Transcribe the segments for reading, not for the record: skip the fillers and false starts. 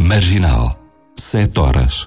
Marginal, 7 horas.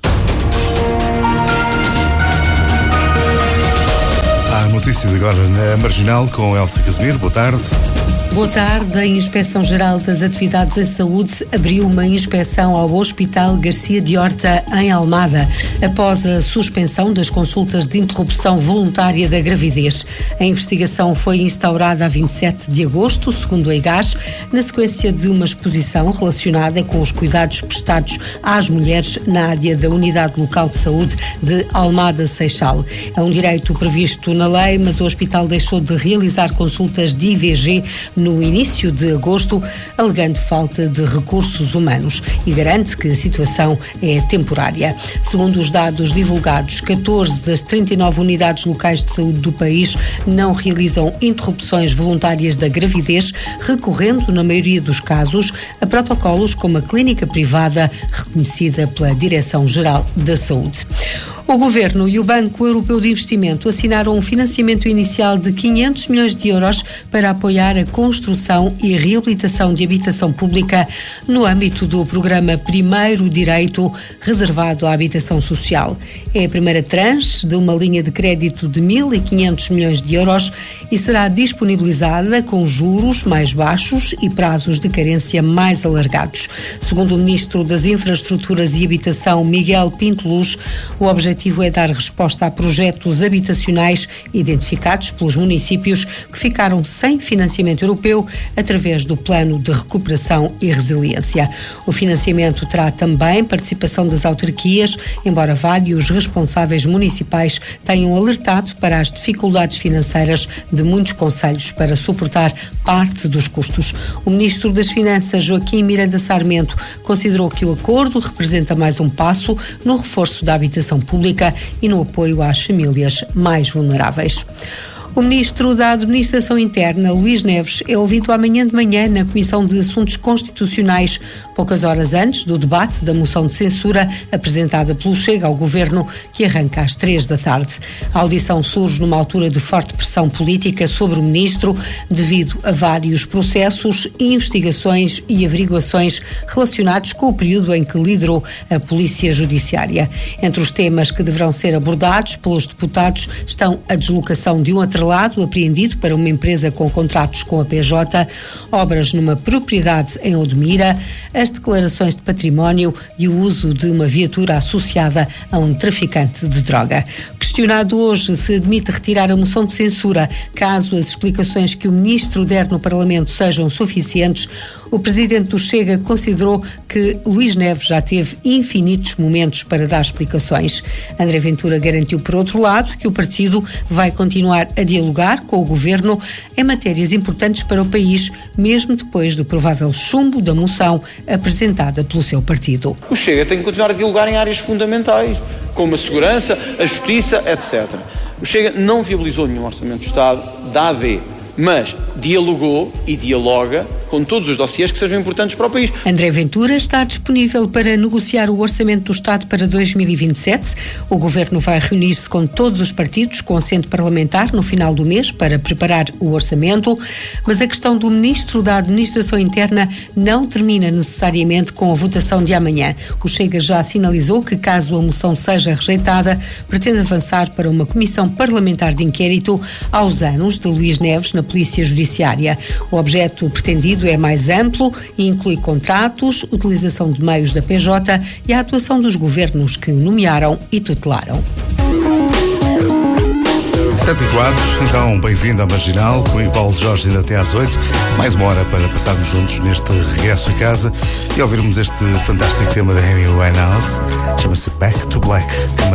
Há notícias agora na Marginal com Elsa Casimiro. Boa tarde. Boa tarde. A Inspeção-Geral das Atividades em Saúde abriu uma inspeção ao Hospital Garcia de Horta, em Almada, após a suspensão das consultas de interrupção voluntária da gravidez. A investigação foi instaurada a 27 de agosto, segundo a IGAS, na sequência de uma exposição relacionada com os cuidados prestados às mulheres na área da Unidade Local de Saúde de Almada Seixal. É um direito previsto na lei, mas o hospital deixou de realizar consultas de IVG no início de agosto, alegando falta de recursos humanos, e garante que a situação é temporária. Segundo os dados divulgados, 14 das 39 unidades locais de saúde do país não realizam interrupções voluntárias da gravidez, recorrendo, na maioria dos casos, a protocolos como a clínica privada reconhecida pela Direção-Geral da Saúde. O Governo e o Banco Europeu de Investimento assinaram um financiamento inicial de 500 milhões de euros para apoiar a construção e reabilitação de habitação pública no âmbito do programa Primeiro Direito, reservado à habitação social. É a primeira tranche de uma linha de crédito de 1.500 milhões de euros e será disponibilizada com juros mais baixos e prazos de carência mais alargados. Segundo o Ministro das Infraestruturas e Habitação, Miguel Pinto Luz, o objetivo é dar resposta a projetos habitacionais identificados pelos municípios que ficaram sem financiamento europeu através do Plano de Recuperação e Resiliência. O financiamento terá também participação das autarquias, embora vários responsáveis municipais tenham alertado para as dificuldades financeiras de muitos concelhos para suportar parte dos custos. O Ministro das Finanças, Joaquim Miranda Sarmento, considerou que o acordo representa mais um passo no reforço da habitação pública e no apoio às famílias mais vulneráveis. O Ministro da Administração Interna, Luís Neves, é ouvido amanhã de manhã na Comissão de Assuntos Constitucionais, poucas horas antes do debate da moção de censura apresentada pelo Chega ao Governo, que arranca às 3 da tarde. A audição surge numa altura de forte pressão política sobre o Ministro, devido a vários processos, investigações e averiguações relacionados com o período em que liderou a Polícia Judiciária. Entre os temas que deverão ser abordados pelos deputados estão a deslocação de um atrelado apreendido para uma empresa com contratos com a PJ, obras numa propriedade em Odmira, as declarações de património e o uso de uma viatura associada a um traficante de droga. Questionado hoje se admite retirar a moção de censura caso as explicações que o Ministro der no Parlamento sejam suficientes, o Presidente do Chega considerou que Luís Neves já teve infinitos momentos para dar explicações. André Ventura garantiu, por outro lado, que o partido vai continuar a dialogar com o Governo em matérias importantes para o país, mesmo depois do provável chumbo da moção apresentada pelo seu partido. O Chega tem que continuar a dialogar em áreas fundamentais, como a segurança, a justiça, etc. O Chega não viabilizou nenhum orçamento do Estado da AD, mas dialogou e dialoga com todos os dossiês que sejam importantes para o país. André Ventura está disponível para negociar o Orçamento do Estado para 2027. O Governo vai reunir-se com todos os partidos com assento parlamentar no final do mês para preparar o orçamento, mas a questão do Ministro da Administração Interna não termina necessariamente com a votação de amanhã. O Chega já sinalizou que, caso a moção seja rejeitada, pretende avançar para uma comissão parlamentar de inquérito aos anos de Luís Neves na Polícia Judiciária. O objeto pretendido é mais amplo e inclui contratos, utilização de meios da PJ e a atuação dos governos que nomearam e tutelaram. 7h04, então bem-vindo à Marginal, comigo Paulo Jorge ainda até às 8, mais uma hora para passarmos juntos neste regresso a casa e ouvirmos este fantástico tema da Amy Winehouse, chama-se Back to Black.